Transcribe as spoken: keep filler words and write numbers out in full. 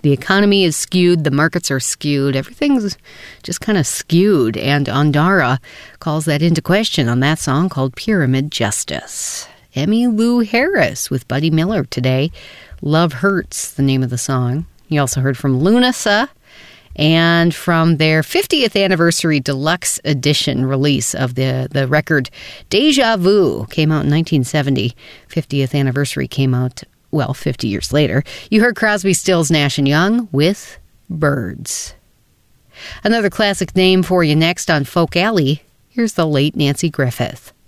The economy is skewed, the markets are skewed, everything's just kind of skewed, and Ondara calls that into question on that song called Pyramid Justice. Emmylou Harris with Buddy Miller today. Love Hurts, the name of the song. You also heard from Lunasa, and from their fiftieth anniversary deluxe edition release of the, the record Deja Vu, came out in nineteen seventy. fiftieth anniversary came out, well, fifty years later. You heard Crosby, Stills, Nash and Young with Birds. Another classic name for you next on Folk Alley. Here's the late Nancy Griffith.